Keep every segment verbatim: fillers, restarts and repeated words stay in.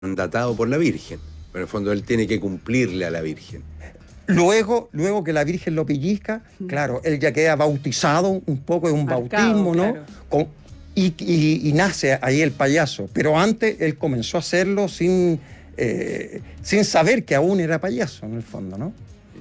mandatado por la Virgen. En el fondo él tiene que cumplirle a la Virgen. Luego, luego que la Virgen lo pellizca, claro, él ya queda bautizado, un poco de un Marcado, bautismo, ¿no? claro. Con, y, y, y nace ahí el payaso. Pero antes él comenzó a hacerlo sin, eh, sin saber que aún era payaso, en el fondo, ¿no?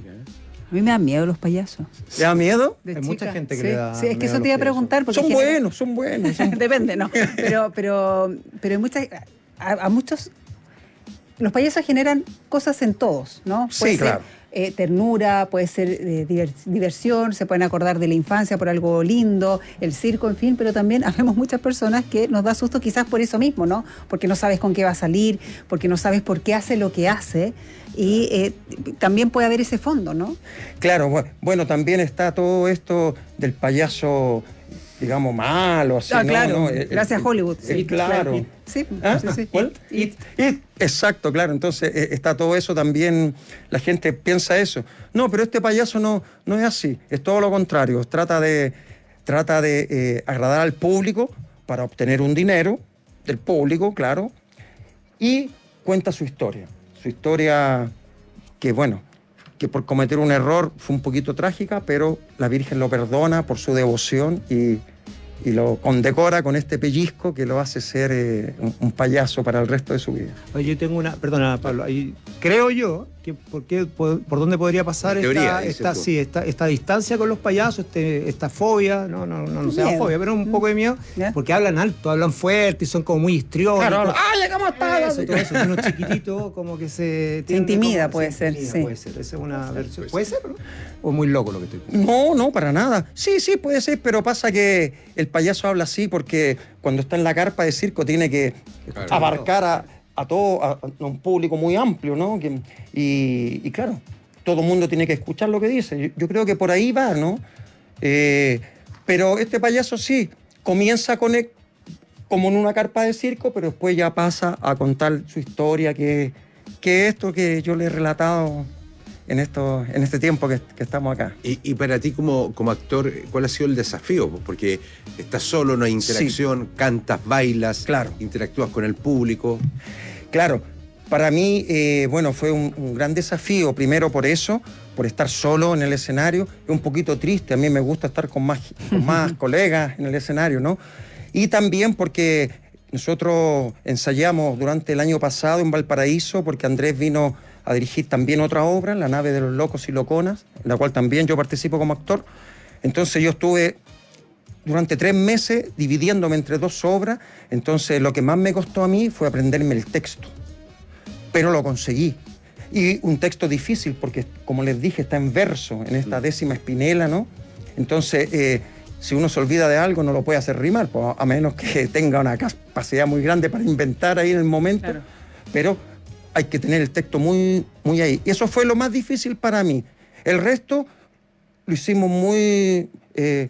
A mí me dan miedo los payasos. ¿Te da miedo? De Hay chica. mucha gente que Sí, le da sí, es que miedo eso a te iba a los preguntar. Porque Son genera- buenos, son buenos. son- Depende, ¿no? Pero, pero, pero hay muchas, a, a muchos, los payasos generan cosas en todos, ¿no? Sí, Puede ser, claro. eh, ternura, puede ser eh, diver- diversión, se pueden acordar de la infancia por algo lindo, el circo, en fin, pero también habemos muchas personas que nos da susto quizás por eso mismo, ¿no? Porque no sabes con qué va a salir, porque no sabes por qué hace lo que hace, y eh, también puede haber ese fondo, ¿no? Claro, bu- bueno, también está todo esto del payaso, digamos, malo, así, Ah, ¿no? claro, ¿no? El- gracias el- a Hollywood. el- sí, claro. Sí, ¿Ah? sí, sí. ¿Cuál? It, it. It, exacto, claro. Entonces eh, está todo eso también, la gente piensa eso. No, pero este payaso no, no es así, es todo lo contrario. Trata de, trata de eh, agradar al público para obtener un dinero del público, claro, y cuenta su historia. Su historia que, bueno, que por cometer un error fue un poquito trágica, pero la Virgen lo perdona por su devoción y, y lo condecora con este pellizco que lo hace ser eh, un, un payaso para el resto de su vida. Oye, yo tengo una, perdona Pablo, ahí, creo yo que por, qué, por, por dónde podría pasar En teoría, esta, dices esta, tú. sí, esta, esta distancia con los payasos, este, esta fobia, no, no, no, no sea Miedo. fobia, pero un poco de miedo, ¿Ya? porque hablan alto, hablan fuerte y son como muy histriónicos. Claro, ¡ah, llegamos hasta Eso, todo eso, y uno chiquitito como que se... tiende intimida, como- puede se ser, intimida, sí. Puede ser, esa es una versión. ¿Puede ser? ¿No? ¿O muy loco lo que estoy pensando? No, no, para nada. Sí, sí, puede ser, pero pasa que el payaso habla así porque cuando está en la carpa de circo tiene que Claro. abarcar a, a todo, a, a un público muy amplio, ¿no? Que- y, y claro, todo el mundo tiene que escuchar lo que dice. Yo, yo creo que por ahí va, ¿no? Eh, pero este payaso sí, comienza con el- como en una carpa de circo, pero después ya pasa a contar su historia, que, que esto que yo le he relatado en, esto, en este tiempo que, que estamos acá. Y, y para ti como, como actor, ¿cuál ha sido el desafío? Pues porque estás solo, no hay interacción, cantas, bailas, Claro. interactúas con el público. Claro, para mí, eh, bueno, fue un, un gran desafío, primero por eso, por estar solo en el escenario, es un poquito triste, a mí me gusta estar con más, con más colegas en el escenario, ¿no? Y también porque nosotros ensayamos durante el año pasado en Valparaíso, porque Andrés vino a dirigir también otra obra, La nave de los locos y loconas, en la cual también yo participo como actor. Entonces yo estuve durante tres meses dividiéndome entre dos obras, entonces lo que más me costó a mí fue aprenderme el texto, pero lo conseguí. Y un texto difícil porque, como les dije, está en verso, en esta décima espinela, ¿no? Entonces, eh, si uno se olvida de algo, no lo puede hacer rimar, pues, a menos que tenga una capacidad muy grande para inventar ahí en el momento, Claro. pero hay que tener el texto muy, muy ahí. Y eso fue lo más difícil para mí. El resto lo hicimos muy... eh,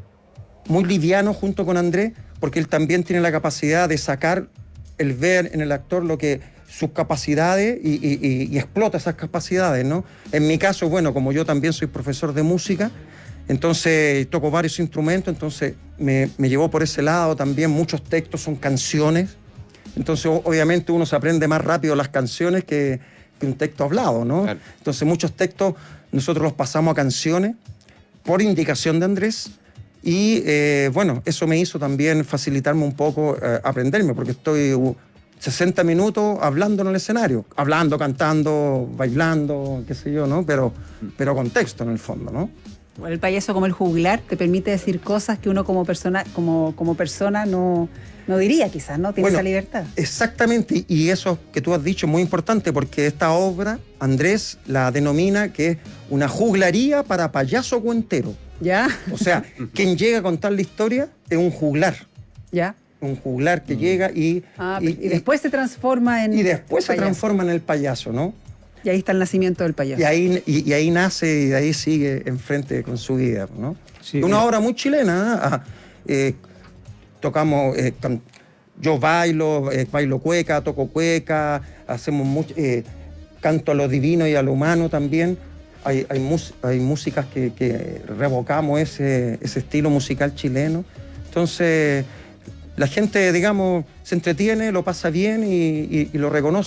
muy liviano junto con Andrés, porque él también tiene la capacidad de sacar, el ver en el actor lo que sus capacidades y, y- y- y explota esas capacidades, ¿no? En mi caso, bueno, como yo también soy profesor de música, entonces toco varios instrumentos, entonces me, me llevó por ese lado también, muchos textos son canciones, entonces o- obviamente uno se aprende más rápido las canciones que, que un texto hablado, ¿no? Claro. Entonces muchos textos nosotros los pasamos a canciones por indicación de Andrés. Y eh, bueno, eso me hizo también facilitarme un poco eh, aprenderme, porque estoy uh, sesenta minutos hablando en el escenario, hablando, cantando, bailando, qué sé yo, ¿no? Pero, pero con texto en el fondo, ¿no? Bueno, el payaso, como el juglar, te permite decir cosas que uno como persona, como, como persona no, no diría quizás, ¿no? Tiene Bueno, esa libertad. Exactamente, y eso que tú has dicho es muy importante, porque esta obra, Andrés la denomina que es una juglaría para payaso cuentero. ¿Ya? O sea, quien llega a contar la historia es un juglar, ¿Ya? un juglar que llega y... Ah, y, y después se transforma en... y después se payaso. transforma en el payaso, ¿no? Y ahí está el nacimiento del payaso. Y ahí, y, y ahí nace y de ahí sigue enfrente con su vida, ¿no? Sí, Una mira. obra muy chilena, ¿eh? Ah, eh, tocamos, eh, can- yo bailo, eh, bailo cueca, toco cueca, hacemos mucho, eh, canto a lo divino y a lo humano también. Hay, hay, mus- hay músicas que, que revocamos ese, ese estilo musical chileno. Entonces, la gente, digamos, se entretiene, lo pasa bien y, y- y lo reconoce.